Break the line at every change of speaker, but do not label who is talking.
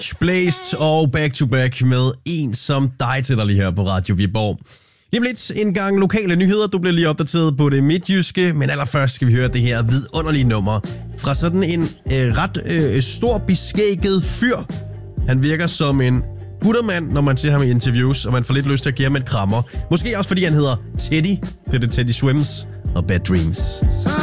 Blæst og back to back med en som dig til dig lige her på Radio Viborg. Lige om lidt en gang lokale nyheder. Du bliver lige opdateret på det midtjyske, men allerførst skal vi høre det her vidunderlige nummer fra sådan en ret stor beskægget fyr. Han virker som en guttermand, når man ser ham i interviews, og man får lidt lyst til at give ham et krammer. Måske også fordi han hedder Teddy. Det er det Teddy Swims og Bad Dreams.